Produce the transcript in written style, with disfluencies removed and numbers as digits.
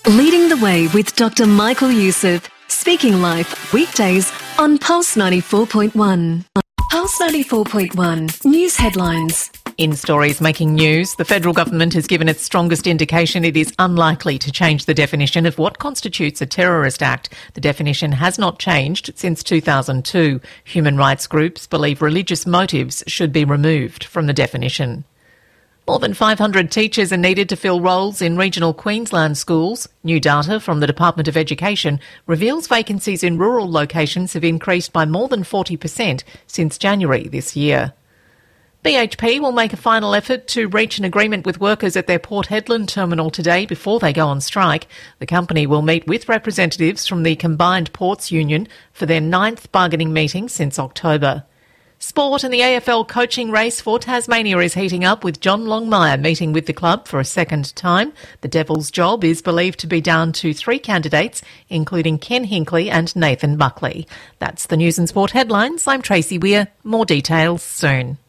Leading the Way with Dr. Michael Youssef. Speaking Life, weekdays on Pulse 94.1. Pulse 94.1 News Headlines. In stories making news, the federal government has given its strongest indication it is unlikely to change the definition of what constitutes a terrorist act. The definition has not changed since 2002. Human rights groups believe religious motives should be removed from the definition. More than 500 teachers are needed to fill roles in regional Queensland schools. New data from the Department of Education reveals vacancies in rural locations have increased by more than 40% since January this year. BHP will make a final effort to reach an agreement with workers at their Port Hedland terminal today before they go on strike. The company will meet with representatives from the Combined Ports Union for their 9th bargaining meeting since October. Sport and the AFL coaching race for Tasmania is heating up, with John Longmire meeting with the club for a second time. The Devils' job is believed to be down to 3 candidates, including Ken Hinkley and Nathan Buckley. That's the News and Sport headlines. I'm Tracy Weir. More details soon.